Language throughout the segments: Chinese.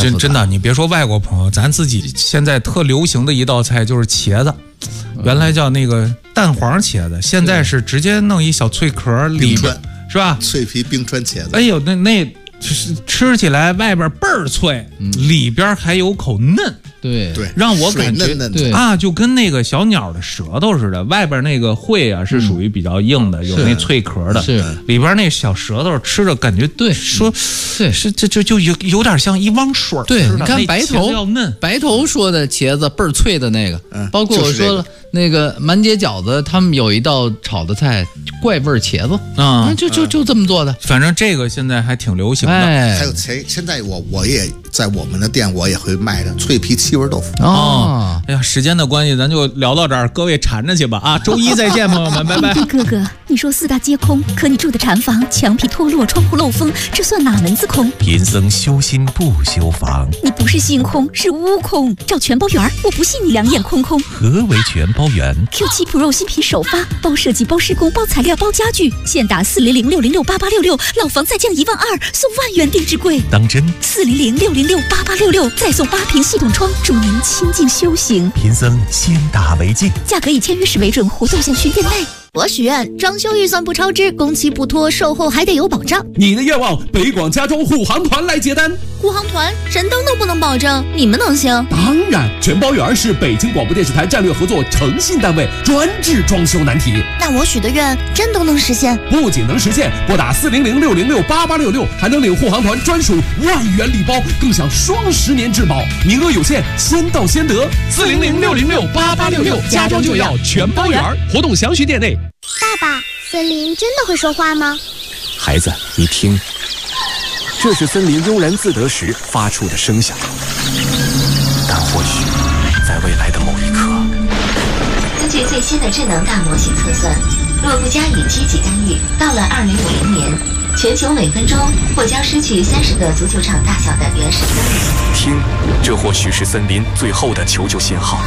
真的，你别说外国朋友，咱自己现在特流行的一道菜就是茄子，原来叫那个蛋黄茄子，现在是直接弄一小脆壳里边，是吧？ 脆皮冰川茄子。 哎呦，那吃起来外边倍儿脆，里边还有口嫩。 对， 让我感觉嫩啊，就跟那个小鸟的舌头似的，外边那个喙啊是属于比较硬的，有那脆壳的， 是里边那小舌头吃着感觉对， 说对， 是这就有点像一汪水。 对，你看白头要嫩， 白头说的茄子倍儿脆的那个，包括我说了那个满姐饺子，他们有一道炒的菜怪味茄子啊，就这么做的。 反正这个现在还挺流行的。 还有现在我也在我们的店我也会卖的脆皮七味豆腐。 哦，哎呀，时间的关系，咱就聊到这儿，各位馋着去吧啊！周一再见，朋友们，拜拜。 哥哥，你说四大皆空，可你住的禅房墙皮脱落，窗户漏风，这算哪门子空？ 贫僧修心不修房。 你不是心空，是悟空。找全包圆，我不信你两眼空空。 何为全包圆 ？Q7 Pro 新品首发，包设计、包施工、包材料、包家具，现打400-606-8866，老房再降12000，送万元定制柜。 当真 ？400-606-8866，再送8瓶系统窗，祝您清静修行。 贫僧先打为敬， 价格以签约时为准，活动限需店内。 我许愿装修预算不超支，工期不拖，售后还得有保障。 你的愿望，北广家装护航团来接单。 护航团神灯都不能保证，你们能行？ 当然，全包圆是北京广播电视台战略合作诚信单位，专治装修难题。 那我许的愿真都能实现？ 不仅能实现，拨打400-606-8866，还能领护航团专属万元礼包，更享双10年质保，名额有限，先到先得。400-606-8866，家装就要全包圆，活动详询店内。 爸爸，森林真的会说话吗？ 孩子，你听，这是森林悠然自得时发出的声响。但或许，在未来的某一刻， 根据最新的智能大模型测算，若不加以积极干预，到了2050年，全球每分钟或将失去30个足球场大小的原始森林。 听，这或许是森林最后的求救信号。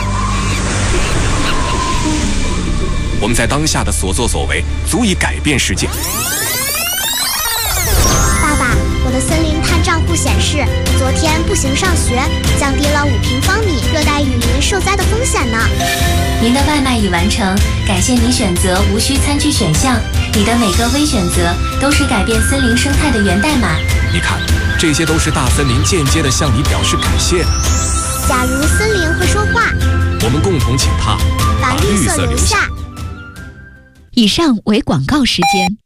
我们在当下的所作所为，足以改变世界。 爸爸，我的森林碳账户显示，昨天步行上学，降低了5平方米热带雨林受灾的风险呢。 您的外卖已完成，感谢您选择无需餐具选项。你的每个微选择都是改变森林生态的源代码。 你看，这些都是大森林间接的向你表示感谢的。 假如森林会说话， 我们共同请它把绿色留下。 以上为广告时间。